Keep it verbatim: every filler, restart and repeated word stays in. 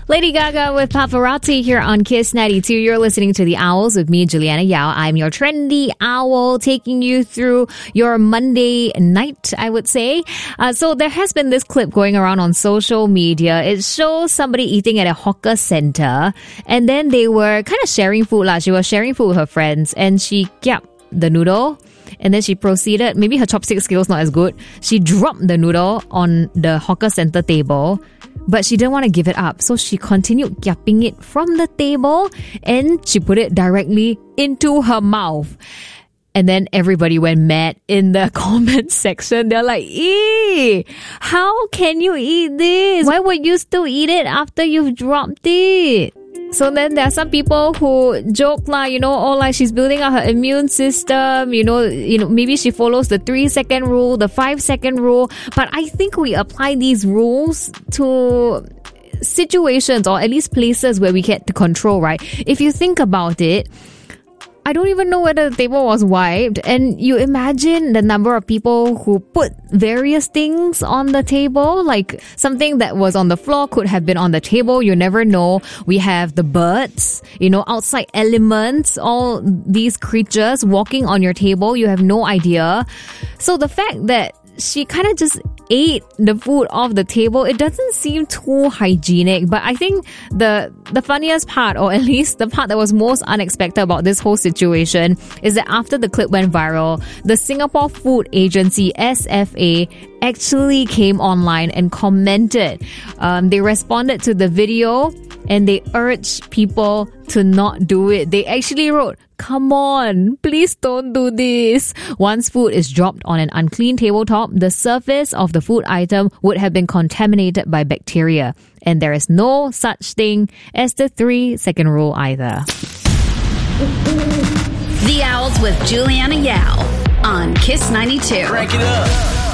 Lady Gaga with Paparazzi here on Kiss ninety-two. You're listening to The Owls with me, Juliana Yao. I'm your trendy owl taking you through your Monday night, I would say. Uh, so there has been this clip going around on social media. It shows somebody eating at a hawker center and then they were kind of sharing food. La. She was sharing food with her friends and she kiap the noodle. And then she proceeded, maybe her chopstick skills not as good. She dropped the noodle on the hawker center table, but she didn't want to give it up. So she continued yapping it from the table and she put it directly into her mouth. And then everybody went mad in the comment section. They're like, eee, how can you eat this? Why would you still eat it after you've dropped it? So then there are some people who joke lah, you know, oh, like she's building up her immune system, you know, you know, maybe she follows the three second rule, the five second rule. But I think we apply these rules to situations or at least places where we get to control, right? If you think about it, I don't even know whether the table was wiped, and you imagine the number of people who put various things on the table, like something that was on the floor could have been on the table. You never know. We have the birds, you know, outside elements, all these creatures walking on your table. You have no idea. So the fact that she kind of just ate the food off the table, it doesn't seem too hygienic. But I think the the funniest part, or at least the part that was most unexpected about this whole situation, is that after the clip went viral, the Singapore Food Agency, S F A, actually came online and commented. Um, they responded to the video and they urged people to not do it. They actually wrote, "Come on, please don't do this." Once food is dropped on an unclean tabletop, the surface of the food item would have been contaminated by bacteria. And there is no such thing as the three second rule either. The Owls with Juliana Yao on Kiss ninety-two. Crank it up.